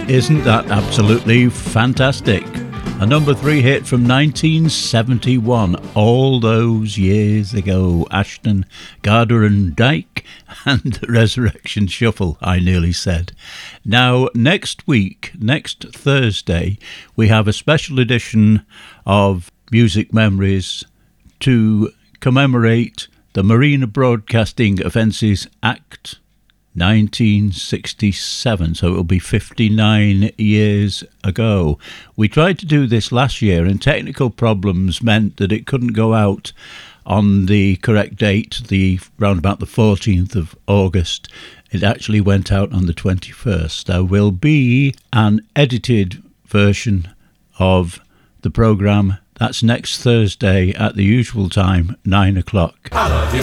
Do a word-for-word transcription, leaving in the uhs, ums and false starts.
Isn't that absolutely fantastic? A number three hit from nineteen seventy-one, all those years ago. Ashton, Garder and Dyke and the Resurrection Shuffle, I nearly said. Now, next week, next Thursday, we have a special edition of Music Memories to commemorate the Marina Broadcasting Offences Act nineteen sixty-seven, so it'll be fifty-nine years ago. We tried to do this last year and technical problems meant that it couldn't go out on the correct date, the round about the fourteenth of August. It actually went out on the twenty-first. There will be an edited version of the programme. That's next Thursday at the usual time, nine o'clock.